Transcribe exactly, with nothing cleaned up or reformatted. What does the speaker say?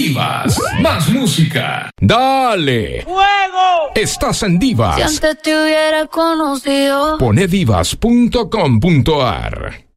Divas, más música. Dale. ¡Fuego! Estás en Divas. Si antes te hubiera conocido. Pone divas punto com punto ar.